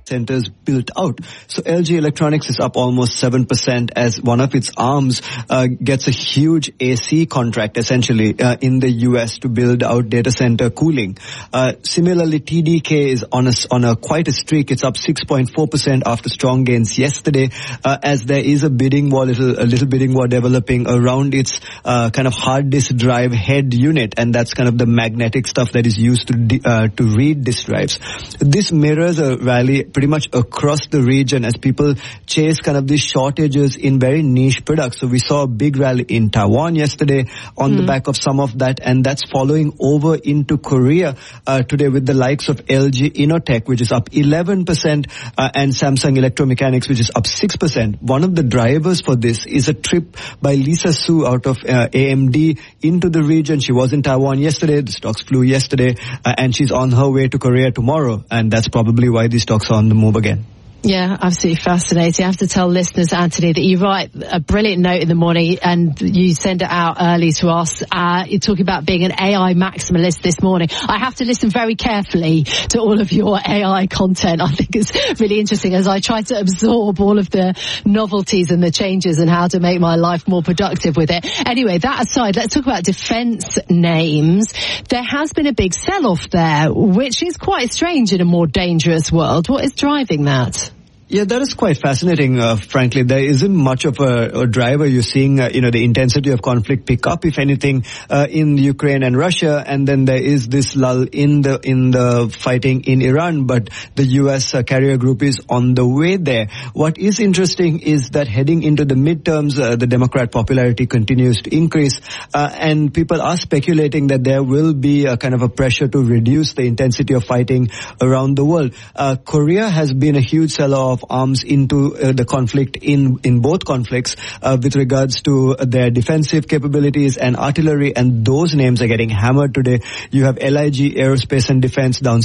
centers built out. So LG Electronics is up almost 7% as one of its arms gets a huge AC contract essentially in the US to build out data center cooling. Similarly, TDK is on a quite a streak. It's up 6.4% after strong gains yesterday as there is a bidding war, a little bidding war developing around its kind of hard disk drive head unit, and that's kind of the magnetic stuff that is used to read disk drives. This mirrors a rally pretty much across the region as people chase kind of these shortages in very niche products. So we saw a big rally in Taiwan yesterday on the back of some of that, and that's following over into Korea today with the likes of LG Innotek, which is up 11%, and Samsung Electromechanics, which is up 6%. One of the drivers for this is a trip by Lisa Su out of AMD into the region. She was in Taiwan yesterday. The stocks flew yesterday, and she's on her way to Korea tomorrow, and that's probably why these stocks are on the move again. Yeah, absolutely fascinating. I have to tell listeners, Anthony, that you write a brilliant note in the morning and you send it out early to us. You're talking about being an AI maximalist this morning. I have to listen very carefully to all of your AI content. I think it's really interesting as I try to absorb all of the novelties and the changes and how to make my life more productive with it. Anyway, that aside, let's talk about defense names. There has been a big sell-off there, which is quite strange in a more dangerous world. What is driving that? Yeah, that is quite fascinating, frankly. There isn't much of a driver. You're seeing, the intensity of conflict pick up, if anything, in Ukraine and Russia. And then there is this lull in the fighting in Iran. But the U.S. carrier group is on the way there. What is interesting is that heading into the midterms, the Democrat popularity continues to increase. And people are speculating that there will be a kind of a pressure to reduce the intensity of fighting around the world. Korea has been a huge seller of arms into the conflict in both conflicts with regards to their defensive capabilities and artillery, and those names are getting hammered today. You have LIG Aerospace and Defense down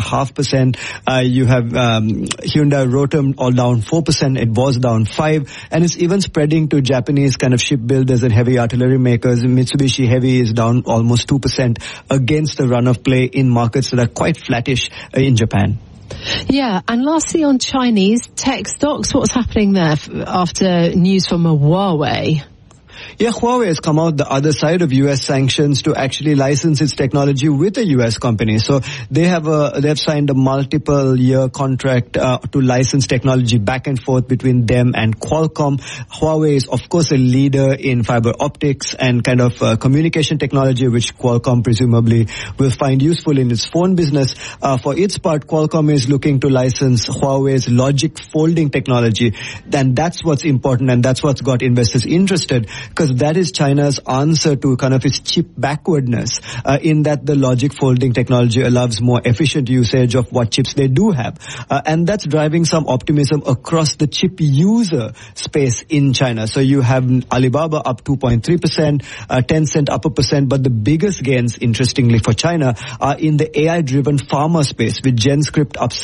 7.5%. You have Hyundai Rotem all down 4%. It was down 5%, and it's even spreading to Japanese kind of shipbuilders and heavy artillery makers. Mitsubishi Heavy is down almost 2% against the run of play in markets that are quite flattish in Japan. Yeah, and lastly on Chinese tech stocks, what's happening there after news from Huawei? Yeah, Huawei has come out the other side of U.S. sanctions to actually license its technology with a U.S. company. So they have signed a multiple-year contract to license technology back and forth between them and Qualcomm. Huawei is, of course, a leader in fiber optics and kind of communication technology, which Qualcomm presumably will find useful in its phone business. For its part, Qualcomm is looking to license Huawei's logic folding technology. And that's what's important, and that's what's got investors interested, because that is China's answer to kind of its chip backwardness, in that the logic folding technology allows more efficient usage of what chips they do have. And that's driving some optimism across the chip user space in China. So you have Alibaba up 2.3%, Tencent up 1%, but the biggest gains, interestingly for China, are in the AI-driven pharma space, with GenScript up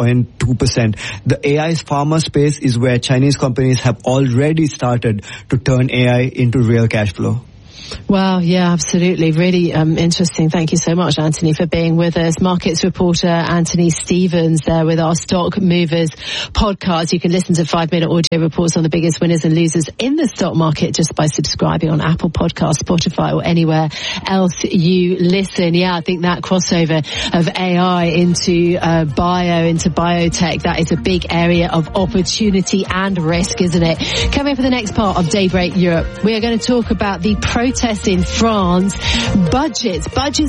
7.2%. The AI pharma space is where Chinese companies have already started to turn AI into real cash flow. Well, yeah, absolutely. Really interesting. Thank you so much, Anthony, for being with us. Markets reporter Anthony Stevens there with our Stock Movers podcast. You can listen to 5-minute audio reports on the biggest winners and losers in the stock market just by subscribing on Apple Podcasts, Spotify, or anywhere else you listen. Yeah, I think that crossover of AI into into biotech, that is a big area of opportunity and risk, isn't it? Coming up for the next part of Daybreak Europe, we are going to talk about the protests in France. Budgets.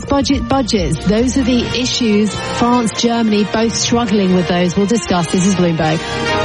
Those are the issues. France, Germany, both struggling with those. We'll discuss. This is Bloomberg.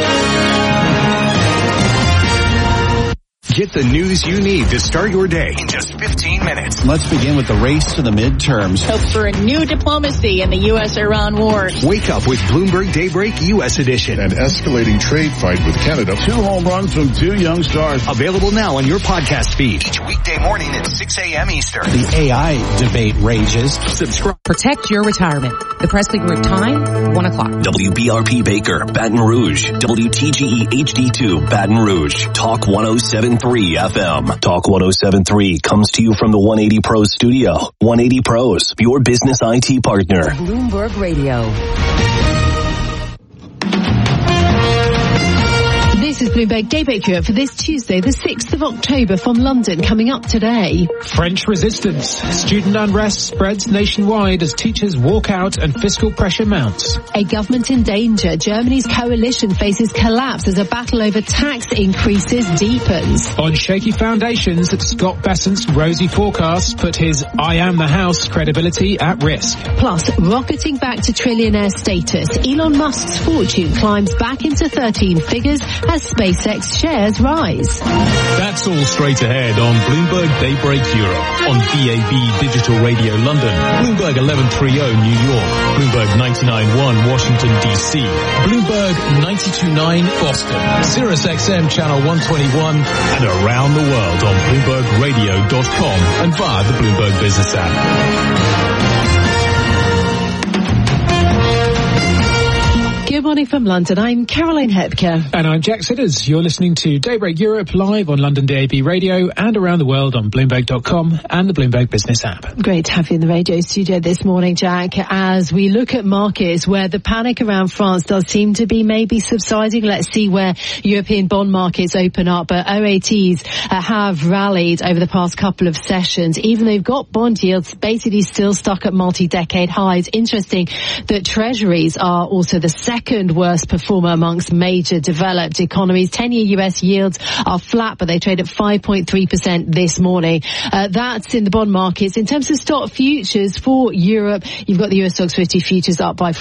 Get the news you need to start your day in just 15 minutes. Let's begin with the race to the midterms. Hope for a new diplomacy in the U.S.-Iran war. Wake up with Bloomberg Daybreak U.S. Edition. An escalating trade fight with Canada. 2 home runs from 2 young stars. Available now on your podcast feed. Each weekday morning at 6 a.m. Eastern. The AI debate rages. Subscribe. Protect your retirement. The Presley Group time, 1 o'clock. WBRP Baker, Baton Rouge. WTGE HD2, Baton Rouge. Talk 107.3 FM. Talk 107.3 comes to you from the 180 Pros studio. 180 Pros, your business IT partner. Bloomberg Radio. Bloomberg Daybreak Europe for this Tuesday, the 6th of October from London, coming up today. French resistance. Student unrest spreads nationwide as teachers walk out and fiscal pressure mounts. A government in danger. Germany's coalition faces collapse as a battle over tax increases deepens. On shaky foundations, Scott Bessent's rosy forecasts put his I am the house credibility at risk. Plus, rocketing back to trillionaire status, Elon Musk's fortune climbs back into 13 figures as SpaceX shares rise. That's all straight ahead on Bloomberg Daybreak Europe, on DAB Digital Radio London, Bloomberg 1130 New York, Bloomberg 99.1 Washington DC, Bloomberg 92.9 Boston, Sirius XM Channel 121, and around the world on BloombergRadio.com and via the Bloomberg Business app. Good morning from London. I'm Caroline Hepker. And I'm Jack Sidders. You're listening to Daybreak Europe live on London DAB Radio and around the world on Bloomberg.com and the Bloomberg Business app. Great to have you in the radio studio this morning, Jack, as we look at markets where the panic around France does seem to be maybe subsiding. Let's see where European bond markets open up. But OATs have rallied over the past couple of sessions, even though they've got bond yields basically still stuck at multi-decade highs. Interesting that treasuries are also the second worst performer amongst major developed economies. 10-year US yields are flat, but they trade at 5.3% this morning. That's in the bond markets. In terms of stock futures for Europe, you've got the US Stocks 50 futures up by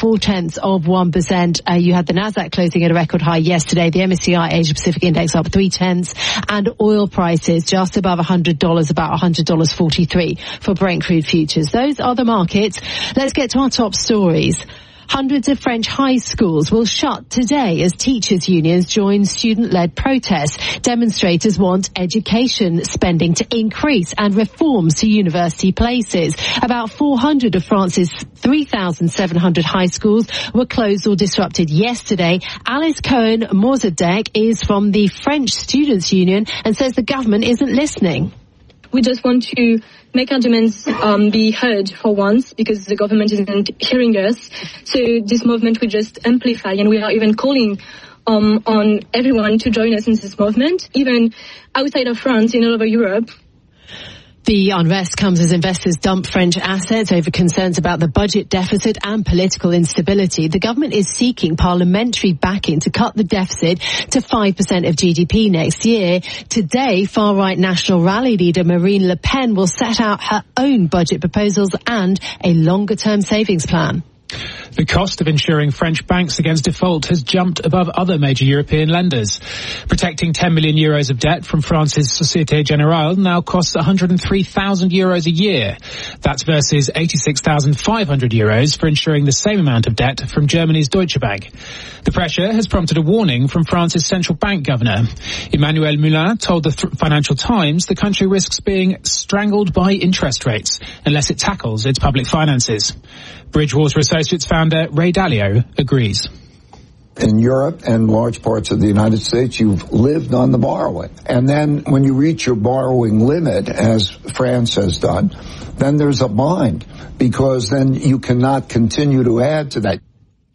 0.4%. You had the Nasdaq closing at a record high yesterday. The MSCI Asia Pacific Index up 0.3%, and oil prices just above $100, about $100.43 for Brent crude futures. Those are the markets. Let's get to our top stories. Hundreds of French high schools will shut today as teachers' unions join student-led protests. Demonstrators want education spending to increase and reforms to university places. About 400 of France's 3,700 high schools were closed or disrupted yesterday. Alice Cohen-Morzadek is from the French Students' Union and says the government isn't listening. We just want to make our demands be heard for once, because the government isn't hearing us. So this movement will just amplify, and we are even calling on everyone to join us in this movement, even outside of France, in all over Europe. The unrest comes as investors dump French assets over concerns about the budget deficit and political instability. The government is seeking parliamentary backing to cut the deficit to 5% of GDP next year. Today, far-right National Rally leader Marine Le Pen will set out her own budget proposals and a longer-term savings plan. The cost of insuring French banks against default has jumped above other major European lenders. Protecting 10 million euros of debt from France's Société Générale now costs 103,000 euros a year. That's versus 86,500 euros for insuring the same amount of debt from Germany's Deutsche Bank. The pressure has prompted a warning from France's central bank governor. Emmanuel Moulin told the Financial Times the country risks being strangled by interest rates unless it tackles its public finances. Bridgewater Associates founder Ray Dalio agrees. In Europe and large parts of the United States, you've lived on the borrowing. And then when you reach your borrowing limit, as France has done, then there's a bind, because then you cannot continue to add to that.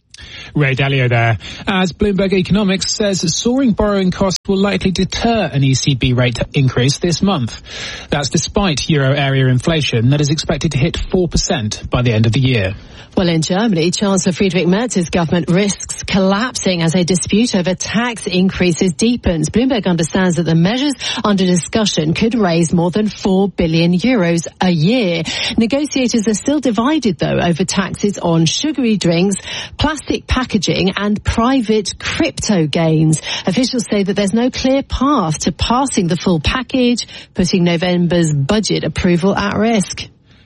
Ray Dalio there. As Bloomberg Economics says, soaring borrowing costs will likely deter an ECB rate increase this month. That's despite euro area inflation that is expected to hit 4% by the end of the year. Well, in Germany, Chancellor Friedrich Merz's government risks collapsing as a dispute over tax increases deepens. Bloomberg understands that the measures under discussion could raise more than 4 billion euros a year. Negotiators are still divided, though, over taxes on sugary drinks, plastic packaging and private crypto gains. Officials say that there's no clear path to passing the full package, putting November's budget approval at risk.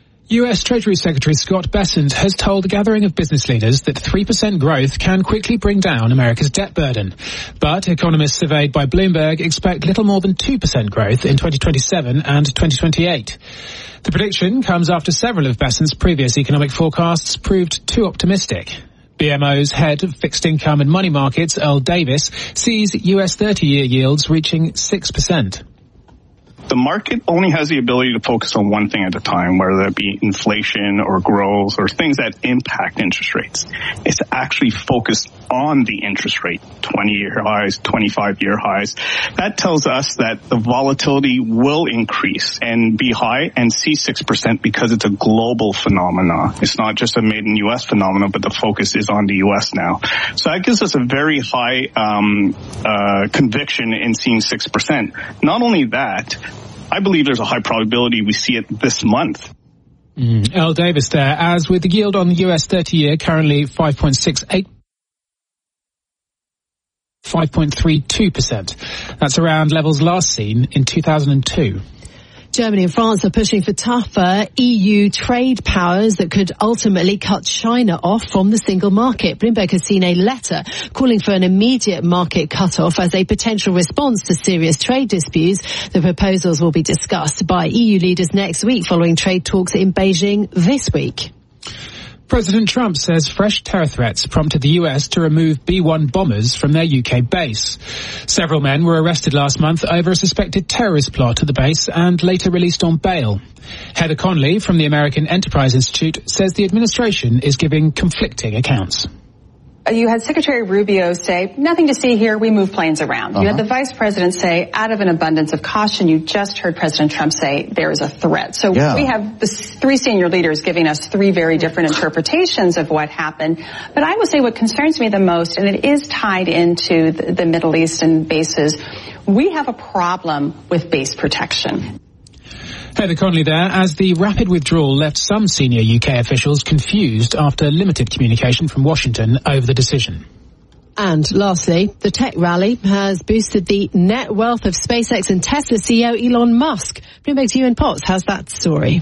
US Treasury Secretary Scott Bessent has told a gathering of business leaders that 3% growth can quickly bring down America's debt burden. But economists surveyed by Bloomberg expect little more than 2% growth in 2027 and 2028. The prediction comes after several of Bessent's previous economic forecasts proved too optimistic. BMO's head of fixed income and money markets, Earl Davis, sees US 30-year yields reaching 6%. The the market only has the ability to focus on one thing at a time, whether that be inflation or growth or things that impact interest rates. It's actually focused on the interest rate, 20-year highs, 25-year highs. That tells us that the volatility will increase and be high and see 6% because it's a global phenomenon. It's not just a made in U.S. phenomenon, but the focus is on the U.S. now. So that gives us a very high conviction in seeing 6%. Not only that, I believe there's a high probability we see it this month. Earl Davis there. As with the yield on the US 30-year currently 5.32%. That's around levels last seen in 2002. Germany and France are pushing for tougher EU trade powers that could ultimately cut China off from the single market. Bloomberg has seen a letter calling for an immediate market cutoff as a potential response to serious trade disputes. The proposals will be discussed by EU leaders next week following trade talks in Beijing this week. President Trump says fresh terror threats prompted the US to remove B-1 bombers from their UK base. Several men were arrested last month over a suspected terrorist plot at the base and later released on bail. Heather Conley from the American Enterprise Institute says the administration is giving conflicting accounts. You had Secretary Rubio say, nothing to see here, we move planes around. You had the Vice President say, out of an abundance of caution. You just heard President Trump say there is a threat. So we have the three senior leaders giving us three very different interpretations of what happened. But I will say what concerns me the most, and it is tied into the Middle East and bases, we have a problem with base protection. Heather Conley there, as the rapid withdrawal left some senior UK officials confused after limited communication from Washington over the decision. And lastly, the tech rally has boosted the net wealth of SpaceX and Tesla CEO Elon Musk. Bloomberg's Ewan Potts has that story.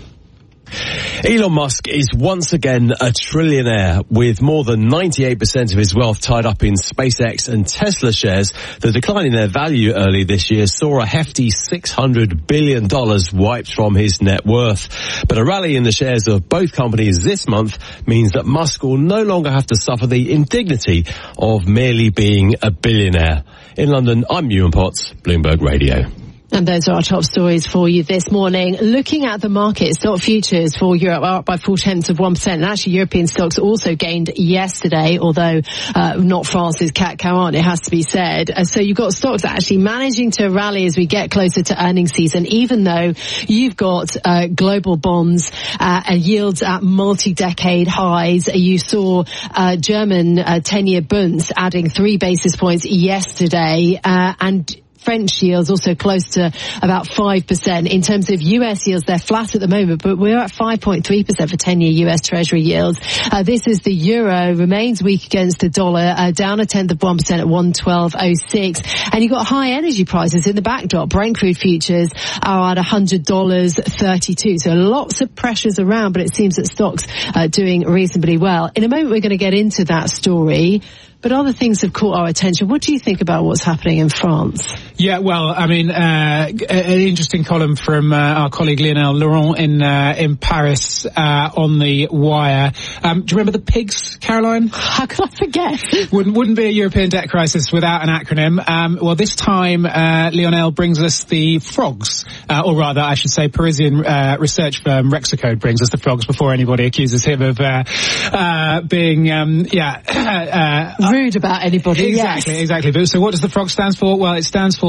Elon Musk is once again a trillionaire with more than 98% of his wealth tied up in SpaceX and Tesla shares. The decline in their value early this year saw a hefty $600 billion wiped from his net worth. But a rally in the shares of both companies this month means that Musk will no longer have to suffer the indignity of merely being a billionaire. In London, I'm Ewan Potts, Bloomberg Radio. And those are our top stories for you this morning. Looking at the market, stock futures for Europe are up by 0.4%. And actually, European stocks also gained yesterday, although not France's CAC 40, it has to be said. So you've got stocks actually managing to rally as we get closer to earnings season, even though you've got global bonds yields at multi-decade highs. You saw German 10-year bunds adding 3 basis points yesterday, and French yields also close to about 5%. In terms of US yields, they're flat at the moment, but we're at 5.3% for 10-year US Treasury yields. This is the euro, remains weak against the dollar, down 0.1% at 112.06. And you've got high energy prices in the backdrop. Brent crude futures are at $100.32. So lots of pressures around, but it seems that stocks are doing reasonably well. In a moment, we're going to get into that story. But other things have caught our attention. What do you think about what's happening in France? Yeah, well, I mean, an interesting column from our colleague Lionel Laurent in Paris on the Wire. Do you remember the pigs, Caroline? How could I forget? Wouldn't be a European debt crisis without an acronym. Well, this time Lionel brings us the frogs, or rather, I should say, Parisian research firm Rexicode brings us the frogs before anybody accuses him of being rude about anybody. Exactly. But so what does the frog stand for? Well, it stands for